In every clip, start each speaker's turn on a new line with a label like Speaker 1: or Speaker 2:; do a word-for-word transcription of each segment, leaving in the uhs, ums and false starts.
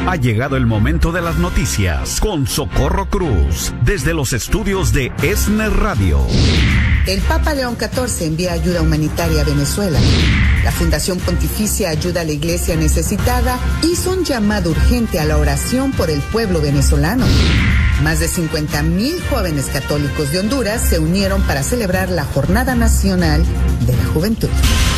Speaker 1: Ha llegado el momento de las noticias con Socorro Cruz, desde los estudios de ESNE Radio.
Speaker 2: El Papa León catorce envía ayuda humanitaria a Venezuela. La Fundación Pontificia Ayuda a la Iglesia Necesitada hizo un llamado urgente a la oración por el pueblo venezolano. Más de cincuenta mil jóvenes católicos de Honduras se unieron para celebrar la Jornada Nacional de la Juventud.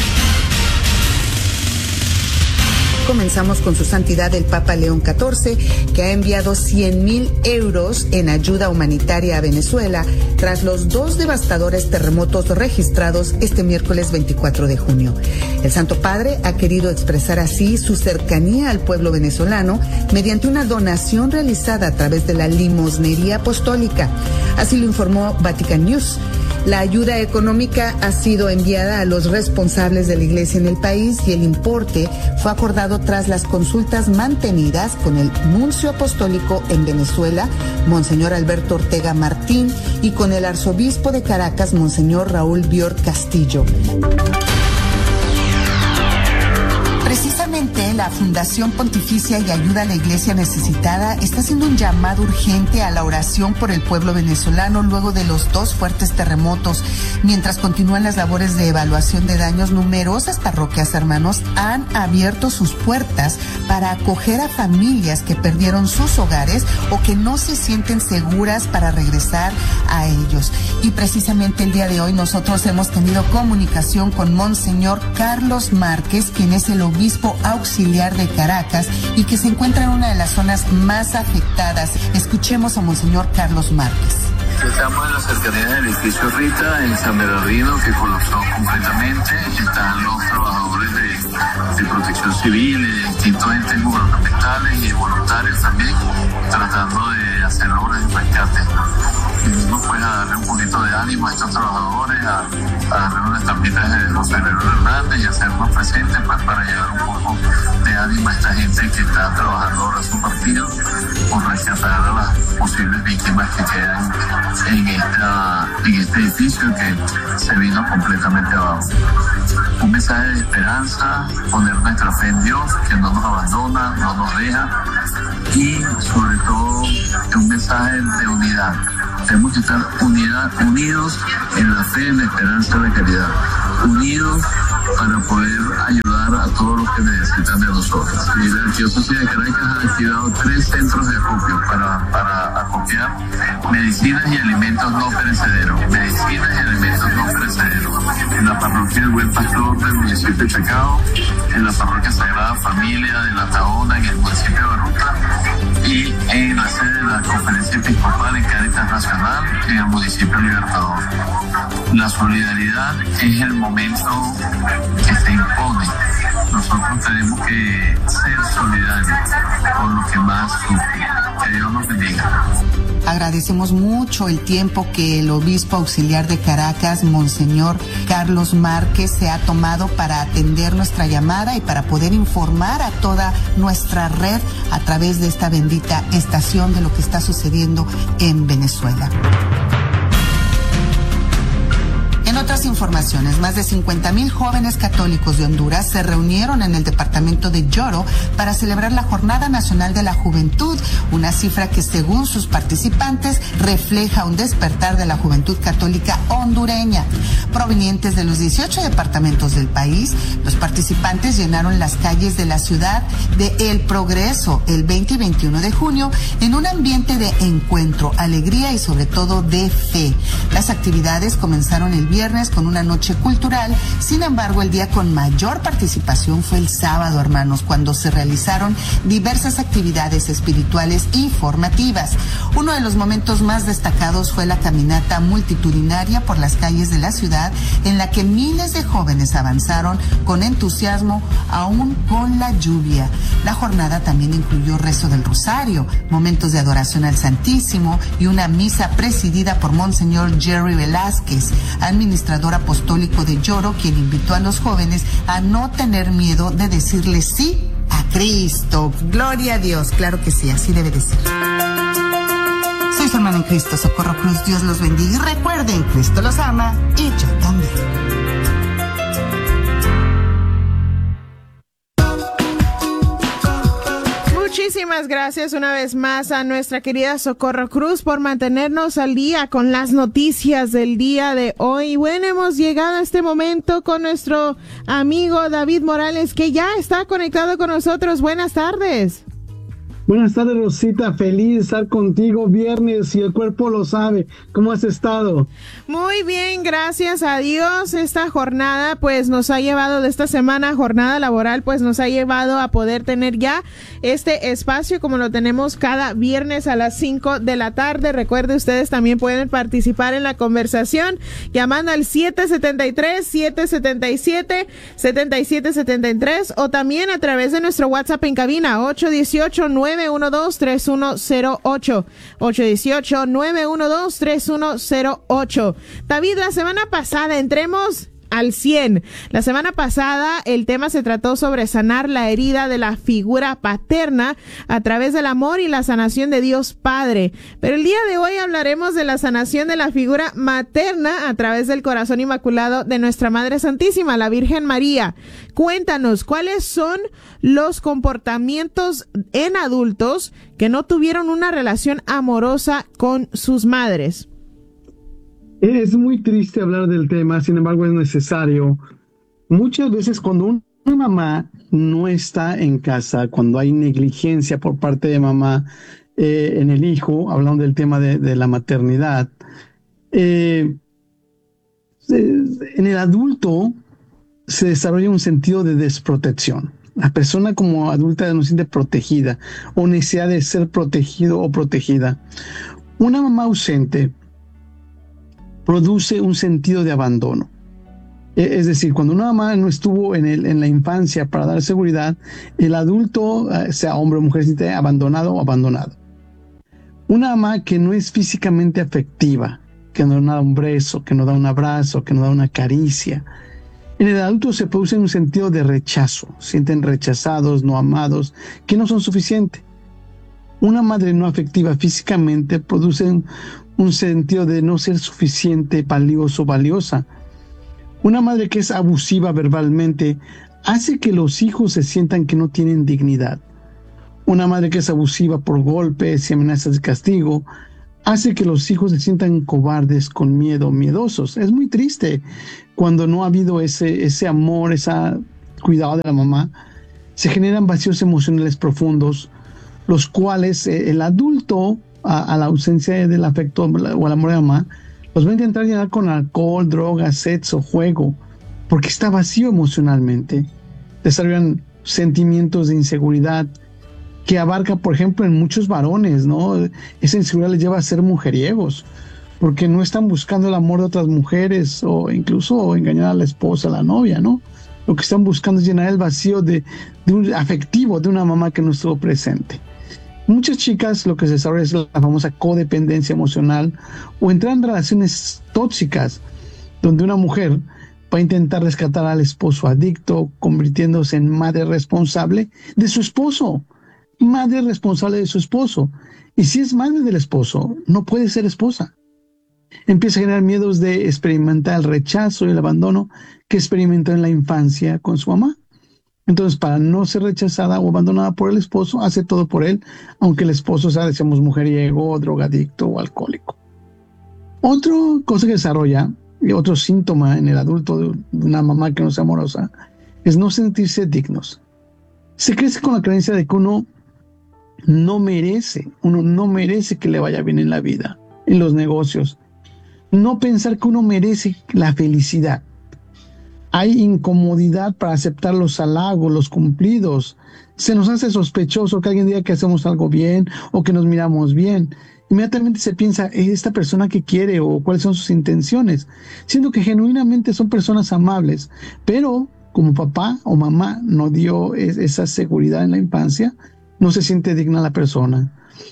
Speaker 2: Comenzamos con su santidad el Papa León catorce, que ha enviado cien mil euros en ayuda humanitaria a Venezuela tras los dos devastadores terremotos registrados este miércoles veinticuatro de junio. El Santo Padre ha querido expresar así su cercanía al pueblo venezolano mediante una donación realizada a través de la limosnería apostólica. Así lo informó Vatican News. La ayuda económica ha sido enviada a los responsables de la Iglesia en el país y el importe fue acordado tras las consultas mantenidas con el nuncio apostólico en Venezuela, Monseñor Alberto Ortega Martín, y con el arzobispo de Caracas, Monseñor Raúl Bior Castillo. Precisamente la Fundación Pontificia y Ayuda a la Iglesia Necesitada está haciendo un llamado urgente a la oración por el pueblo venezolano luego de los dos fuertes terremotos. Mientras continúan las labores de evaluación de daños, numerosas parroquias, hermanos, han abierto sus puertas para acoger a familias que perdieron sus hogares o que no se sienten seguras para regresar a ellos. Y precisamente el día de hoy nosotros hemos tenido comunicación con Monseñor Carlos Márquez, quien es el obispo auxiliar de Caracas y que se encuentra en una de las zonas más afectadas. Escuchemos a Monseñor Carlos Márquez.
Speaker 3: Estamos en la cercanía del edificio Rita, en San Bernardino, que colapsó completamente. Están los trabajadores de, de protección civil, de distintos entes gubernamentales y voluntarios también, tratando de hacer obras de rescate. Venimos pues a darle un poquito de ánimo a estos trabajadores, a, a darle unas tapitas de José Herrero Hernández y hacernos presentes pues, para llevar un poco de ánimo a esta gente que está trabajando ahora su partido por rescatar a las posibles víctimas que quedan en, esta, en este edificio que se vino completamente abajo. Un mensaje de esperanza, poner nuestra fe en Dios, que no nos abandona, no nos deja, y sobre todo un mensaje de unidad. Tenemos que estar unidad, unidos en la fe, en la esperanza, en la caridad, unidos para poder ayudar a todos los que necesitan de nosotros. Y la Arquidiócesis de Caracas ha activado tres centros de acopio para, para acopiar medicinas y alimentos no perecederos, medicinas y alimentos no perecederos. En la parroquia del Buen Pastor del municipio de Chacao, en la parroquia Sagrada Familia de La Tahona, en el municipio de Baruta, y en la sede de la Conferencia Episcopal en Cáritas Nacional, en el municipio Libertador. La solidaridad es el momento que se impone. Nosotros tenemos que ser solidarios con los que más sufren. Que Dios nos bendiga.
Speaker 2: Agradecemos mucho el tiempo que el obispo auxiliar de Caracas, Monseñor Carlos Márquez, se ha tomado para atender nuestra llamada y para poder informar a toda nuestra red a través de esta bendita estación de lo que está sucediendo en Venezuela. En otras informaciones, más de cincuenta mil jóvenes católicos de Honduras se reunieron en el departamento de Lloro para celebrar la Jornada Nacional de la Juventud, una cifra que según sus participantes refleja un despertar de la juventud católica hondureña. Provenientes de los dieciocho departamentos del país, los participantes llenaron las calles de la ciudad de El Progreso el veinte y veintiuno de junio en un ambiente de encuentro, alegría y sobre todo de fe. Las actividades comenzaron el viernes con una noche cultural. Sin embargo, el día con mayor participación fue el sábado, hermanos, cuando se realizaron diversas actividades espirituales y formativas. Uno de los momentos más destacados fue la caminata multitudinaria por las calles de la ciudad, en la que miles de jóvenes avanzaron con entusiasmo, aún con la lluvia. La jornada también incluyó rezo del rosario, momentos de adoración al Santísimo y una misa presidida por Monseñor Jerry Velázquez, administrador apostólico de Lloro, quien invitó a los jóvenes a no tener miedo de decirle sí a Cristo. Gloria a Dios, claro que sí, así debe de ser. Soy su hermana en Cristo, Socorro Cruz, Dios los bendiga y recuerden, Cristo los ama y yo también.
Speaker 4: Muchísimas gracias una vez más a nuestra querida Socorro Cruz por mantenernos al día con las noticias del día de hoy. Bueno, hemos llegado a este momento con nuestro amigo David Morales, que ya está conectado con nosotros. Buenas tardes.
Speaker 5: Buenas tardes, Rosita. Feliz de estar contigo viernes y el cuerpo lo sabe. ¿Cómo has estado?
Speaker 4: Muy bien, gracias a Dios. Esta jornada pues nos ha llevado, de esta semana, jornada laboral, pues nos ha llevado a poder tener ya este espacio como lo tenemos cada viernes a las cinco de la tarde. Recuerde, ustedes también pueden participar en la conversación llamando al siete siete tres, siete siete siete, siete siete siete tres o también a través de nuestro WhatsApp en cabina ocho uno ocho, nueve uno dos, tres uno cero ocho, ocho uno ocho, nueve uno dos, tres uno cero ocho. David, la semana pasada, entremos al cien. La semana pasada el tema se trató sobre sanar la herida de la figura paterna a través del amor y la sanación de Dios Padre. Pero el día de hoy hablaremos de la sanación de la figura materna a través del corazón inmaculado de nuestra Madre Santísima, la Virgen María. Cuéntanos, ¿cuáles son los comportamientos en adultos que no tuvieron una relación amorosa con sus madres?
Speaker 5: Es muy triste hablar del tema, sin embargo es necesario. Muchas veces cuando una mamá no está en casa, cuando hay negligencia por parte de mamá eh, en el hijo, hablando del tema de, de la maternidad, eh, en el adulto se desarrolla un sentido de desprotección. La persona como adulta no se siente protegida o necesidad de ser protegido o protegida. Una mamá ausente produce un sentido de abandono. Es decir, cuando una mamá no estuvo en, el, en la infancia para dar seguridad, el adulto, sea hombre o mujer, se siente abandonado o abandonado. Una mamá que no es físicamente afectiva, que no da un beso, que no da un abrazo, que no da una caricia, en el adulto se produce un sentido de rechazo, sienten rechazados, no amados, que no son suficientes. Una madre no afectiva físicamente produce un, un sentido de no ser suficiente, valioso, valiosa. Una madre que es abusiva verbalmente hace que los hijos se sientan que no tienen dignidad. Una madre que es abusiva por golpes y amenazas de castigo hace que los hijos se sientan cobardes, con miedo, miedosos. Es muy triste cuando no ha habido ese, ese amor, ese cuidado de la mamá. Se generan vacíos emocionales profundos, los cuales eh, el adulto, a, a la ausencia del afecto o el amor de la mamá, los va a intentar llenar con alcohol, drogas, sexo, juego, porque está vacío emocionalmente. Desarrollan sentimientos de inseguridad que abarca, por ejemplo, en muchos varones, ¿no? Esa inseguridad les lleva a ser mujeriegos, porque no están buscando el amor de otras mujeres o incluso engañar a la esposa, a la novia, ¿no? Lo que están buscando es llenar el vacío de, de un afectivo de una mamá que no estuvo presente. Muchas chicas lo que se desarrolla es la famosa codependencia emocional o entrar en relaciones tóxicas donde una mujer va a intentar rescatar al esposo adicto, convirtiéndose en madre responsable de su esposo, madre responsable de su esposo. Y si es madre del esposo, no puede ser esposa. Empieza a generar miedos de experimentar el rechazo y el abandono que experimentó en la infancia con su mamá. Entonces, para no ser rechazada o abandonada por el esposo, hace todo por él, aunque el esposo sea, decíamos, mujeriego, drogadicto o alcohólico. Otra cosa que desarrolla, y otro síntoma en el adulto de una mamá que no sea amorosa, es no sentirse dignos. Se crece con la creencia de que uno no merece, uno no merece que le vaya bien en la vida, en los negocios. No pensar que uno merece la felicidad. Hay incomodidad para aceptar los halagos, los cumplidos. Se nos hace sospechoso que alguien diga que hacemos algo bien o que nos miramos bien. Inmediatamente se piensa, ¿es esta persona que quiere o cuáles son sus intenciones? Siendo que genuinamente son personas amables, pero como papá o mamá no dio esa seguridad en la infancia, no se siente digna la persona.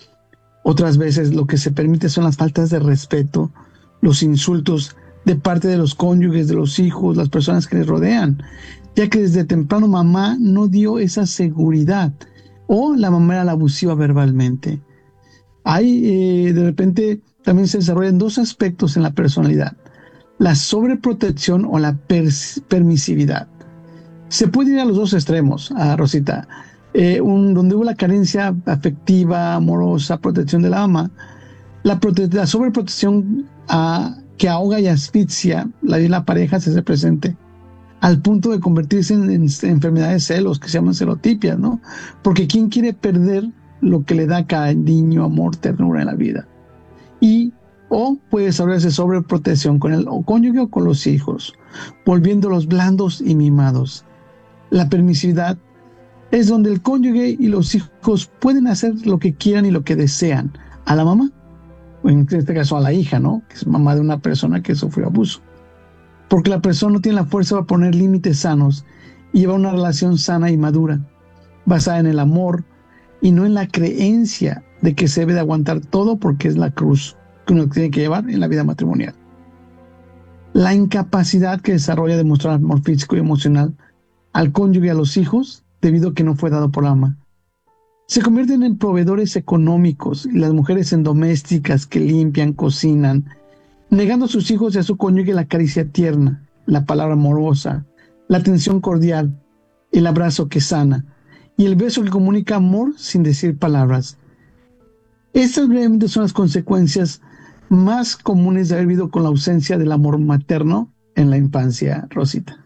Speaker 5: Otras veces lo que se permite son las faltas de respeto, los insultos de parte de los cónyuges, de los hijos, las personas que les rodean, ya que desde temprano mamá no dio esa seguridad o la mamá era la abusiva verbalmente. Hay, eh, de repente, también se desarrollan dos aspectos en la personalidad: la sobreprotección o la pers- permisividad. Se puede ir a los dos extremos, a Rosita. eh, un, donde hubo la carencia afectiva, amorosa, protección de la mamá, la, prote la sobreprotección a, que ahoga y asfixia la vida de la pareja se hace presente, al punto de convertirse en, en, en enfermedades de celos, que se llaman celotipias, ¿no? Porque ¿quién quiere perder lo que le da cariño, amor, ternura en la vida? Y o puede desarrollarse sobreprotección con el cónyuge o con los hijos, volviéndolos blandos y mimados. La permisividad es donde el cónyuge y los hijos pueden hacer lo que quieran y lo que desean a la mamá, o en este caso a la hija, ¿no? Que es mamá de una persona que sufrió abuso. Porque la persona no tiene la fuerza para poner límites sanos y llevar una relación sana y madura, basada en el amor y no en la creencia de que se debe de aguantar todo porque es la cruz que uno tiene que llevar en la vida matrimonial. La incapacidad que desarrolla de mostrar amor físico y emocional al cónyuge y a los hijos debido a que no fue dado por la mamá. Se convierten en proveedores económicos y las mujeres en domésticas que limpian, cocinan, negando a sus hijos y a su cónyuge la caricia tierna, la palabra amorosa, la atención cordial, el abrazo que sana y el beso que comunica amor sin decir palabras. Estas brevemente son las consecuencias más comunes de haber vivido con la ausencia del amor materno en la infancia, Rosita.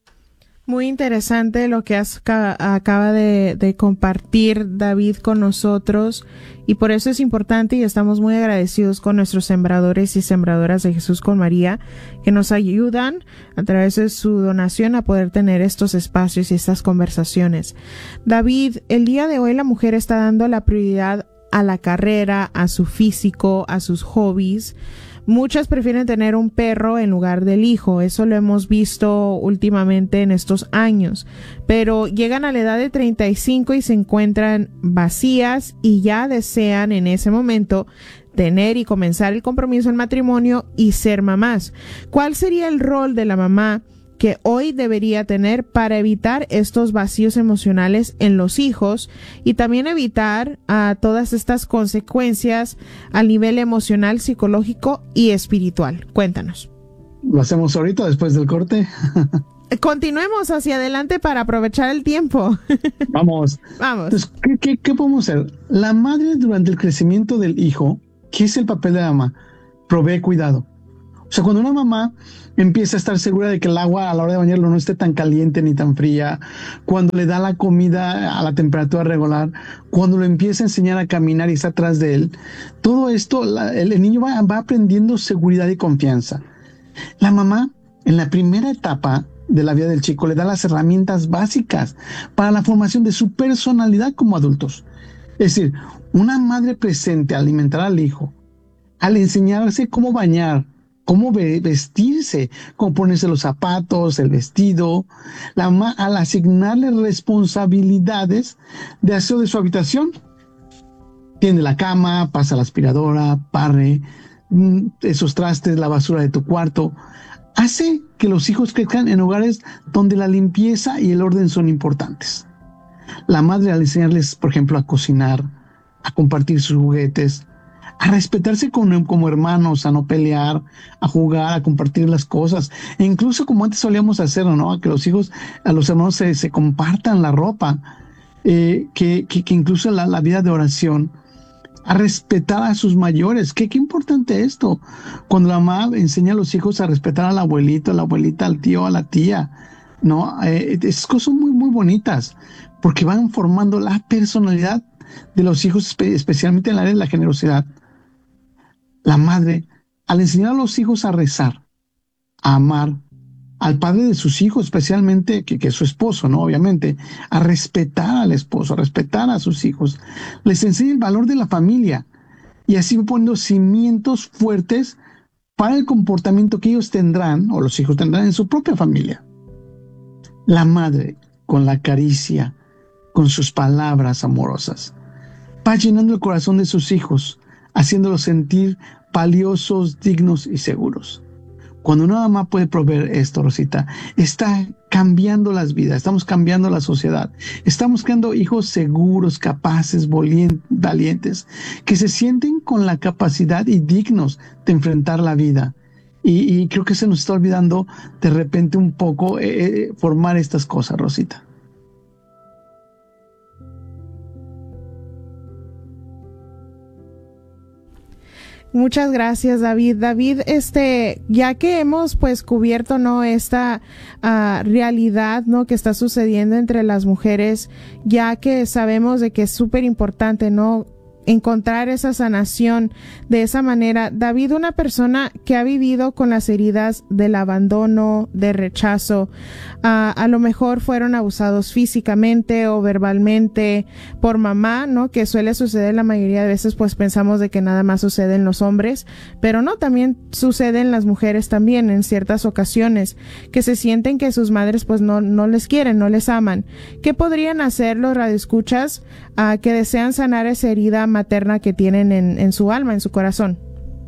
Speaker 4: Muy interesante lo que has, acaba de, de compartir David con nosotros, y por eso es importante y estamos muy agradecidos con nuestros sembradores y sembradoras de Jesús con María, que nos ayudan a través de su donación a poder tener estos espacios y estas conversaciones. David, el día de hoy la mujer está dando la prioridad a la carrera, a su físico, a sus hobbies. Muchas prefieren tener un perro en lugar del hijo, eso lo hemos visto últimamente en estos años, pero llegan a la edad de treinta y cinco y se encuentran vacías y ya desean en ese momento tener y comenzar el compromiso en matrimonio y ser mamás. ¿Cuál sería el rol de la mamá que hoy debería tener para evitar estos vacíos emocionales en los hijos y también evitar uh, todas estas consecuencias a nivel emocional, psicológico y espiritual? Cuéntanos.
Speaker 5: ¿Lo hacemos ahorita después del corte?
Speaker 4: Continuemos hacia adelante para aprovechar el tiempo.
Speaker 5: Vamos.
Speaker 4: Vamos.
Speaker 5: Entonces, ¿qué, qué, ¿qué podemos hacer? La madre durante el crecimiento del hijo, ¿qué es el papel de la mamá? Provee cuidado. O sea, cuando una mamá empieza a estar segura de que el agua a la hora de bañarlo no esté tan caliente ni tan fría, cuando le da la comida a la temperatura regular, cuando lo empieza a enseñar a caminar y está atrás de él, todo esto, la, el, el niño va, va aprendiendo seguridad y confianza. La mamá, en la primera etapa de la vida del chico, le da las herramientas básicas para la formación de su personalidad como adultos. Es decir, una madre presente al alimentar al hijo, al enseñarse cómo bañar, cómo vestirse, cómo ponerse los zapatos, el vestido, la mamá al asignarle responsabilidades de aseo de su habitación, tiende la cama, pasa la aspiradora, barre esos trastes, la basura de tu cuarto, hace que los hijos crezcan en hogares donde la limpieza y el orden son importantes. La madre al enseñarles, por ejemplo, a cocinar, a compartir sus juguetes, a respetarse como, como hermanos, a no pelear, a jugar, a compartir las cosas, e incluso como antes solíamos hacerlo, ¿no? A que los hijos, a los hermanos se, se compartan la ropa, eh, que, que, que incluso la, la vida de oración, a respetar a sus mayores. ¿Qué, qué importante esto? Cuando la mamá enseña a los hijos a respetar al abuelito, a la abuelita, al tío, a la tía, ¿no? Eh, esas cosas son muy, muy bonitas, porque van formando la personalidad de los hijos, especialmente en el área de la generosidad. La madre, al enseñar a los hijos a rezar, a amar, al padre de sus hijos, especialmente, que, que es su esposo, ¿no? Obviamente, a respetar al esposo, a respetar a sus hijos, les enseña el valor de la familia y así poniendo cimientos fuertes para el comportamiento que ellos tendrán, o los hijos tendrán en su propia familia. La madre, con la caricia, con sus palabras amorosas, va llenando el corazón de sus hijos, haciéndolos sentir valiosos, dignos y seguros. Cuando una mamá puede proveer esto, Rosita, está cambiando las vidas, estamos cambiando la sociedad, estamos creando hijos seguros, capaces, valientes, que se sienten con la capacidad y dignos de enfrentar la vida. Y, y creo que se nos está olvidando de repente un poco eh, formar estas cosas, Rosita.
Speaker 4: Muchas gracias, David. David, este, ya que hemos pues cubierto, ¿no? Esta uh, realidad, ¿no? Que está sucediendo entre las mujeres, ya que sabemos de que es súper importante, ¿no? Encontrar esa sanación de esa manera. David, una persona que ha vivido con las heridas del abandono, de rechazo, uh, a lo mejor fueron abusados físicamente o verbalmente por mamá, ¿no? Que suele suceder la mayoría de veces, pues pensamos de que nada más sucede en los hombres, pero no, también sucede en las mujeres también en ciertas ocasiones, que se sienten que sus madres pues no, no les quieren, no les aman. ¿Qué podrían hacer los radioescuchas uh, que desean sanar esa herida materna que tienen en, en su alma, en su corazón?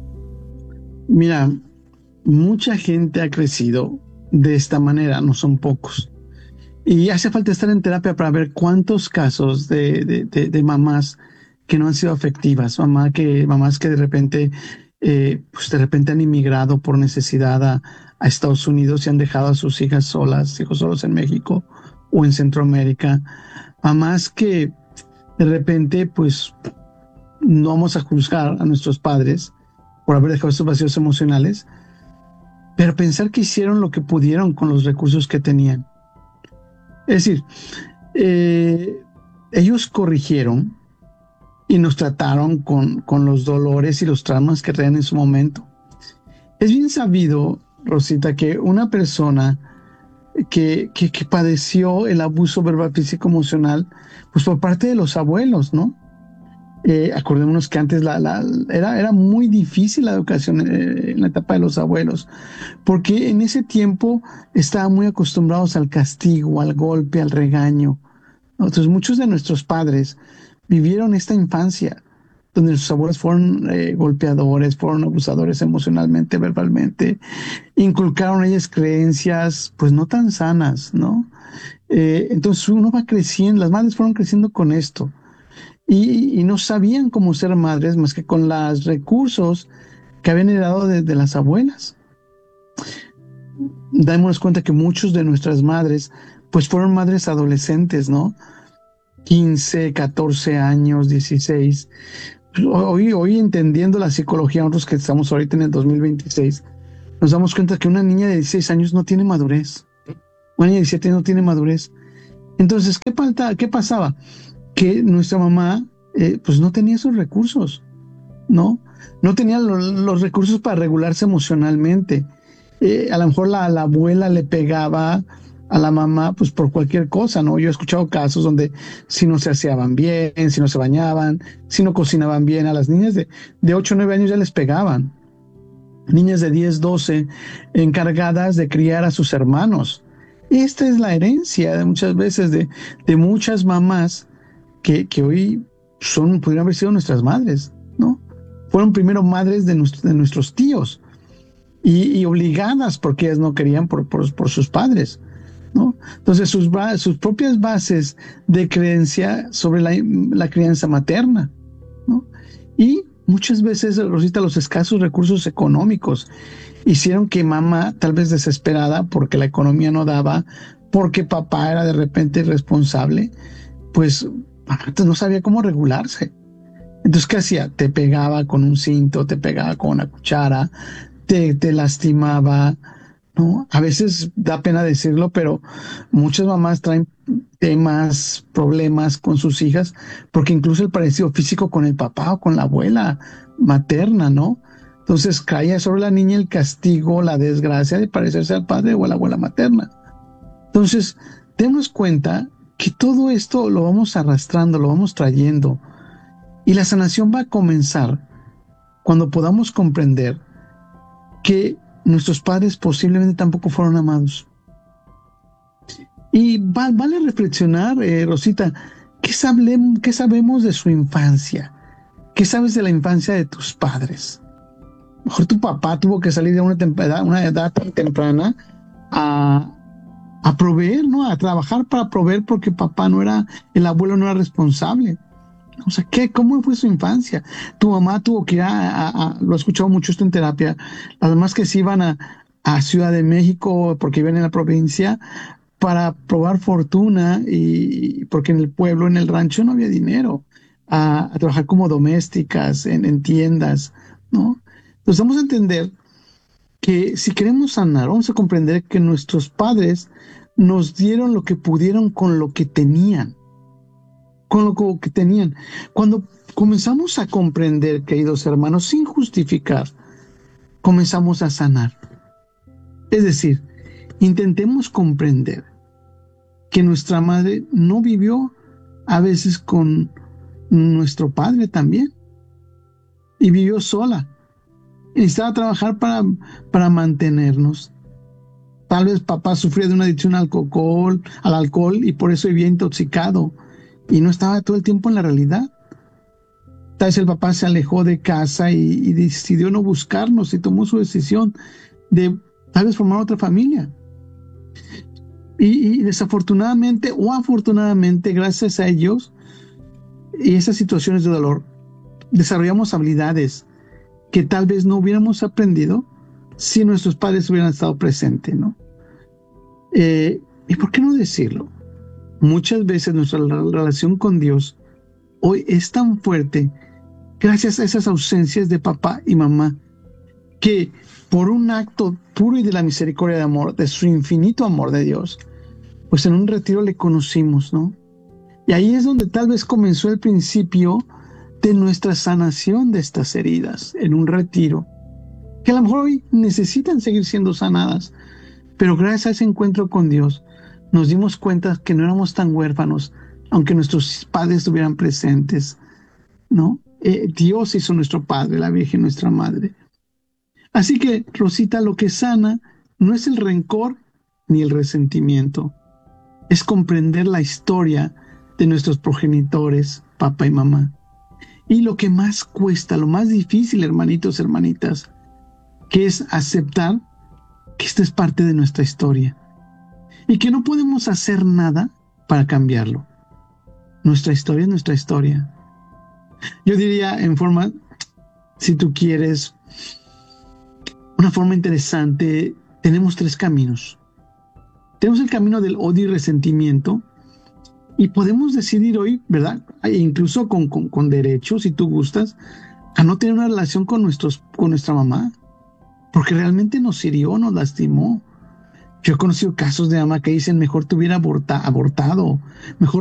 Speaker 5: Mira, mucha gente ha crecido de esta manera, no son pocos. Y hace falta estar en terapia para ver cuántos casos de, de, de, de mamás que no han sido afectivas, mamá que, mamás que de repente, eh, pues de repente han inmigrado por necesidad a, a Estados Unidos y han dejado a sus hijas solas, hijos solos en México o en Centroamérica. Mamás que de repente, pues, no vamos a juzgar a nuestros padres por haber dejado estos vacíos emocionales, pero pensar que hicieron lo que pudieron con los recursos que tenían. Es decir, eh, ellos corrigieron y nos trataron con, con los dolores y los traumas que traían en su momento. Es bien sabido, Rosita, que una persona que, que, que padeció el abuso verbal, físico, emocional, pues por parte de los abuelos, ¿no? Eh, acordémonos que antes la, la, era, era muy difícil la educación eh, en la etapa de los abuelos, porque en ese tiempo estaban muy acostumbrados al castigo, al golpe, al regaño. Entonces muchos de nuestros padres vivieron esta infancia donde sus abuelos fueron eh, golpeadores, fueron abusadores emocionalmente, verbalmente, inculcaron a ellas creencias pues no tan sanas, ¿no? Eh, entonces uno va creciendo, las madres fueron creciendo con esto. Y, y no sabían cómo ser madres más que con los recursos que habían heredado de, de las abuelas. Démonos cuenta que muchos de nuestras madres pues fueron madres adolescentes, ¿no? quince, catorce años, dieciséis. Hoy, hoy entendiendo la psicología, nosotros que estamos ahorita en el dos mil veintiséis, nos damos cuenta que una niña de dieciséis años no tiene madurez. Una niña de diecisiete no tiene madurez. Entonces, ¿qué, falta, qué pasaba? Que nuestra mamá eh, pues no tenía esos recursos, ¿no? No tenía lo, los recursos para regularse emocionalmente. Eh, a lo mejor la, la abuela le pegaba a la mamá pues por cualquier cosa, ¿no? Yo he escuchado casos donde si no se aseaban bien, si no se bañaban, si no cocinaban bien, a las niñas de, de ocho o nueve años ya les pegaban. Niñas de diez, doce encargadas de criar a sus hermanos. Esta es la herencia de muchas veces de, de muchas mamás Que, que hoy son, pudieran haber sido nuestras madres, ¿no? Fueron primero madres de, nuestro, de nuestros tíos y, y obligadas porque ellas no querían por, por, por sus padres, ¿no? Entonces sus, sus propias bases de creencia sobre la, la crianza materna, ¿no? Y muchas veces, Rosita, los escasos recursos económicos hicieron que mamá, tal vez desesperada porque la economía no daba, porque papá era de repente irresponsable, pues entonces no sabía cómo regularse. Entonces, ¿qué hacía? Te pegaba con un cinto, te pegaba con una cuchara, te, te lastimaba, ¿no? A veces da pena decirlo, pero muchas mamás traen temas, problemas con sus hijas, porque incluso el parecido físico con el papá o con la abuela materna, ¿no? Entonces caía sobre la niña el castigo, la desgracia de parecerse al padre o a la abuela materna. Entonces, démonos cuenta que todo esto lo vamos arrastrando, lo vamos trayendo. Y la sanación va a comenzar cuando podamos comprender que nuestros padres posiblemente tampoco fueron amados. Y va, vale reflexionar, eh, Rosita, ¿qué, sable, ¿qué sabemos de su infancia? ¿Qué sabes de la infancia de tus padres? A lo mejor tu papá tuvo que salir de una, temprana, una edad tan temprana a... a proveer, ¿no? A trabajar para proveer porque papá no era, el abuelo no era responsable. O sea, ¿qué? ¿Cómo fue su infancia? Tu mamá tuvo que ir a, a, a lo he escuchado mucho esto en terapia, las mamás que se iban a, a Ciudad de México porque viven en la provincia para probar fortuna y porque en el pueblo, en el rancho no había dinero, a, a trabajar como domésticas en, en tiendas, ¿no? Entonces vamos a entender que si queremos sanar, vamos a comprender que nuestros padres nos dieron lo que pudieron con lo que tenían. Con lo que tenían. Cuando comenzamos a comprender, queridos hermanos, sin justificar, comenzamos a sanar. Es decir, intentemos comprender que nuestra madre no vivió a veces con nuestro padre también, y vivió sola. Necesitaba trabajar para, para mantenernos. Tal vez papá sufría de una adicción al alcohol, al alcohol y por eso vivía intoxicado y no estaba todo el tiempo en la realidad. Tal vez el papá se alejó de casa y, y decidió no buscarnos y tomó su decisión de tal vez formar otra familia. Y, y desafortunadamente o afortunadamente, gracias a ellos y esas situaciones de dolor, desarrollamos habilidades que tal vez no hubiéramos aprendido si nuestros padres hubieran estado presentes, ¿no? Eh, ¿Y por qué no decirlo? Muchas veces nuestra relación con Dios hoy es tan fuerte gracias a esas ausencias de papá y mamá, que por un acto puro y de la misericordia de amor, de su infinito amor de Dios, pues en un retiro le conocimos, ¿no? Y ahí es donde tal vez comenzó el principio de nuestra sanación de estas heridas, en un retiro, que a lo mejor hoy necesitan seguir siendo sanadas, pero gracias a ese encuentro con Dios, nos dimos cuenta que no éramos tan huérfanos, aunque nuestros padres estuvieran presentes, ¿no? Eh, Dios hizo nuestro Padre, la Virgen nuestra Madre. Así que, Rosita, lo que sana no es el rencor ni el resentimiento, es comprender la historia de nuestros progenitores, papá y mamá. Y lo que más cuesta, lo más difícil, hermanitos, hermanitas, que es aceptar que esta es parte de nuestra historia y que no podemos hacer nada para cambiarlo. Nuestra historia es nuestra historia. Yo diría en forma, si tú quieres, una forma interesante, tenemos tres caminos. Tenemos el camino del odio y resentimiento, y podemos decidir hoy, ¿verdad? E incluso con, con, con derecho, si tú gustas, a no tener una relación con, nuestros, con nuestra mamá, porque realmente nos hirió, nos lastimó. Yo he conocido casos de mamá que dicen, mejor te hubiera aborta, abortado, mejor